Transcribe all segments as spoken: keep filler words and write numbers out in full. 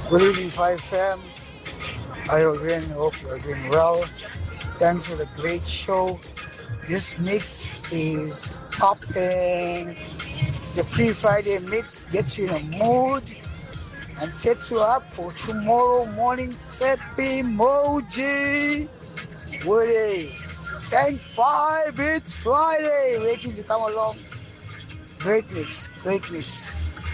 Good evening, five fam. I again hope you're doing well. Thanks for the great show. This mix is popping. The pre-Friday mix gets you in a mood and sets you up for tomorrow morning trip emoji. Woody, thank five, it's Friday. Waiting to come along. Great mix, great mix.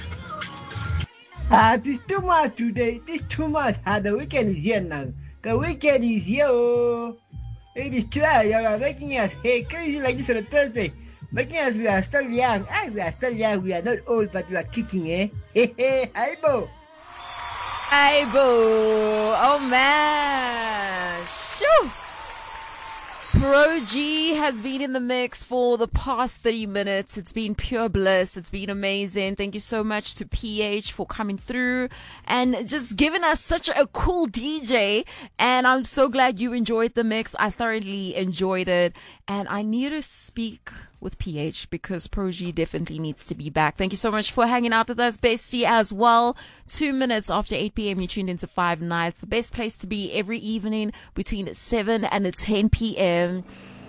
Ah, it is too much today. It is too much. Ah, the weekend is here now. The weekend is here. Oh. It is try. You are making us hey crazy like this on a Thursday. Making us we are still young. Ah, we are still young. We are not old, but we are kicking, eh? Hey, hey, hi, Bo. Hi, Bo. Oh, man. Shoo. Pro G has been in the mix for the past thirty minutes. It's been pure bliss. It's been amazing. Thank you so much to P H for coming through and just giving us such a cool D J. And I'm so glad you enjoyed the mix. I thoroughly enjoyed it. And I need to speak with P H because Pro G definitely needs to be back. Thank you so much for hanging out with us, bestie, as well. Two minutes after eight p.m. you tuned into Five Nights, the best place to be every evening between seven and ten p.m.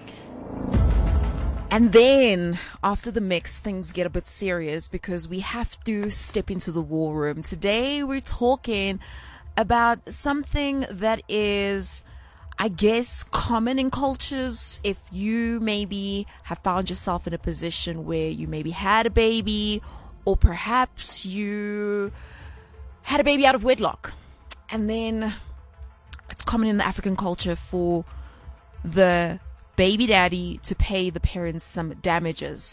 And then after the mix, things get a bit serious because we have to step into the war room. Today we're talking about something that is, I guess, common in cultures. If you maybe have found yourself in a position where you maybe had a baby, or perhaps you had a baby out of wedlock, and then it's common in the African culture for the baby daddy to pay the parents some damages.